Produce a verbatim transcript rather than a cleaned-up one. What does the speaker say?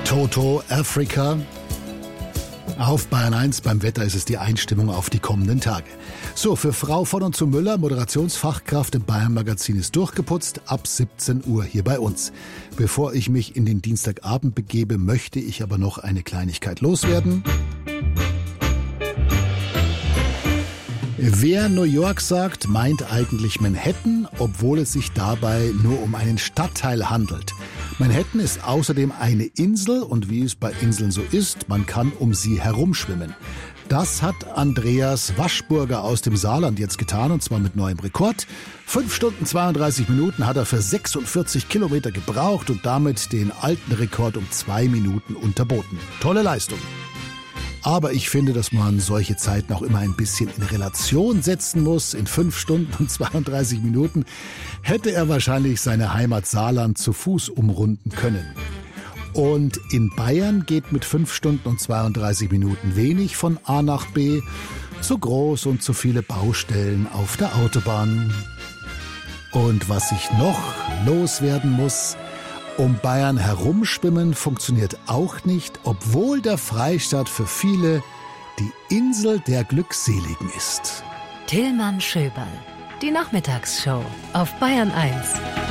Toto, Africa. Auf Bayern eins beim Wetter ist es die Einstimmung auf die kommenden Tage. So, für Frau von und zu Müller, Moderationsfachkraft im Bayern-Magazin, ist durchgeputzt, ab siebzehn Uhr hier bei uns. Bevor ich mich in den Dienstagabend begebe, möchte ich aber noch eine Kleinigkeit loswerden. Wer New York sagt, meint eigentlich Manhattan, obwohl es sich dabei nur um einen Stadtteil handelt. Manhattan ist außerdem eine Insel und wie es bei Inseln so ist, man kann um sie herumschwimmen. Das hat Andreas Waschburger aus dem Saarland jetzt getan, und zwar mit neuem Rekord. fünf Stunden zweiunddreißig Minuten hat er für sechsundvierzig Kilometer gebraucht und damit den alten Rekord um zwei Minuten unterboten. Tolle Leistung. Aber ich finde, dass man solche Zeiten auch immer ein bisschen in Relation setzen muss. In fünf Stunden und zweiunddreißig Minuten hätte er wahrscheinlich seine Heimat Saarland zu Fuß umrunden können. Und in Bayern geht mit fünf Stunden und zweiunddreißig Minuten wenig von A nach B. Zu groß und zu viele Baustellen auf der Autobahn. Und was ich noch loswerden muss: Um Bayern herumschwimmen funktioniert auch nicht, obwohl der Freistaat für viele die Insel der Glückseligen ist. Tillmann Schöberl, die Nachmittagsshow auf Bayern eins.